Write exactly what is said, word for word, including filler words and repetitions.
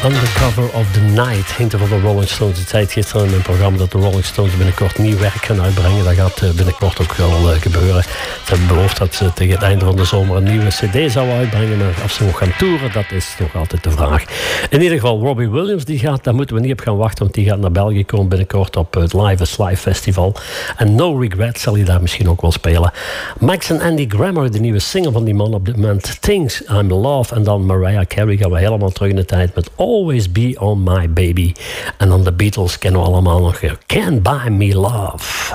Undercover of the Night. Hinten van de Rolling Stones. Het zei het gisteren in mijn programma dat de Rolling Stones binnenkort nieuw werk gaan uitbrengen. Dat gaat binnenkort ook wel uh, gebeuren. Ze hebben beloofd dat ze tegen het einde van de zomer een nieuwe cd zouden uitbrengen. Maar of ze nog gaan toeren, dat is nog altijd de vraag. In ieder geval, Robbie Williams, die gaat, daar moeten we niet op gaan wachten, want die gaat naar België komen binnenkort op het Live is Live Festival. En No Regret zal hij daar misschien ook wel spelen. Max en Andy Grammer, de nieuwe single van die man op dit moment. Things, I'm Love. En dan Mariah Carey gaan we helemaal terug in de tijd met Always Be On My Baby. En dan de Beatles kennen we allemaal nog. Can't Buy Me Love.